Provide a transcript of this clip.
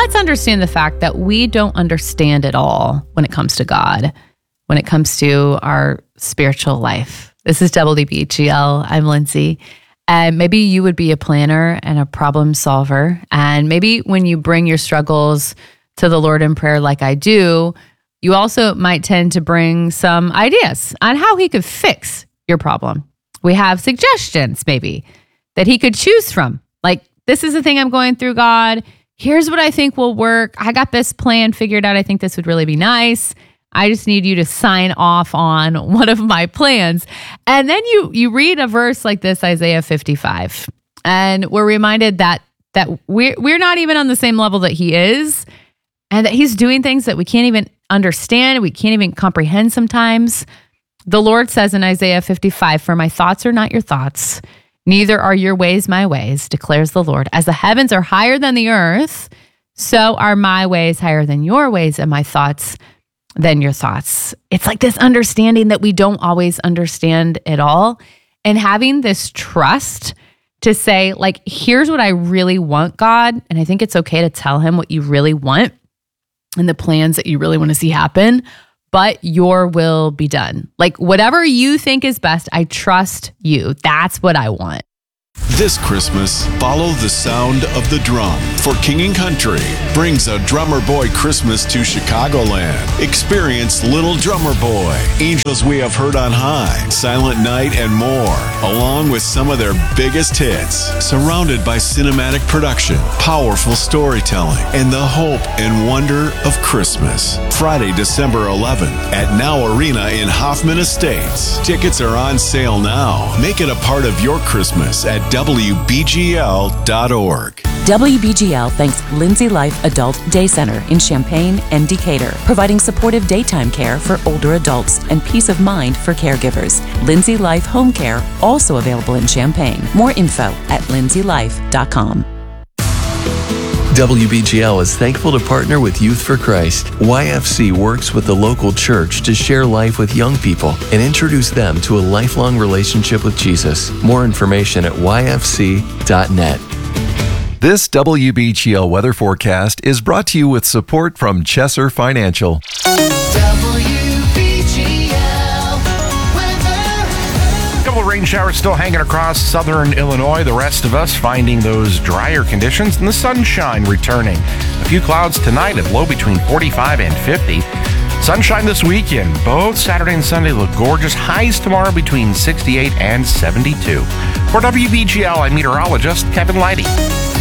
let's understand the fact that we don't understand it all when it comes to God, when it comes to our spiritual life. This is WBGL. I'm Lindsay. And maybe you would be a planner and a problem solver. And maybe when you bring your struggles to the Lord in prayer like I do, you also might tend to bring some ideas on how he could fix your problem. We have suggestions maybe that he could choose from. Like, this is the thing I'm going through, God. Here's what I think will work. I got this plan figured out. I think this would really be nice. I just need you to sign off on one of my plans. And then you read a verse like this, Isaiah 55, and we're reminded that we're not even on the same level that he is, and that he's doing things that we can't even understand, we can't even comprehend sometimes. The Lord says in Isaiah 55, "For my thoughts are not your thoughts, neither are your ways my ways, declares the Lord. As the heavens are higher than the earth, so are my ways higher than your ways, and my thoughts than your thoughts." It's like this understanding that we don't always understand it all, and having this trust to say, like, here's what I really want, God, and I think it's okay to tell him what you really want and the plans that you really want to see happen, but your will be done. Like, whatever you think is best, I trust you. That's what I want. This Christmas, follow the sound of the drum, for King & Country brings a Drummer Boy Christmas to Chicagoland. Experience Little Drummer Boy, Angels We Have Heard on High, Silent Night, and more, along with some of their biggest hits. Surrounded by cinematic production, powerful storytelling, and the hope and wonder of Christmas. Friday, December 11th at Now Arena in Hoffman Estates. Tickets are on sale now. Make it a part of your Christmas at WBGL.org. WBGL thanks Lindsay Life Adult Day Center in Champaign and Decatur, providing supportive daytime care for older adults and peace of mind for caregivers. Lindsay Life Home Care, also available in Champaign. More info at lindsaylife.com. WBGL is thankful to partner with Youth for Christ. YFC works with the local church to share life with young people and introduce them to a lifelong relationship with Jesus. More information at yfc.net. This WBGL weather forecast is brought to you with support from Chesser Financial. Rain showers still hanging across southern Illinois. The rest of us finding those drier conditions and the sunshine returning. A few clouds tonight at low between 45 and 50. Sunshine this weekend. Both Saturday and Sunday look gorgeous. Highs tomorrow between 68 and 72. For WBGL, I'm meteorologist Kevin Leidy.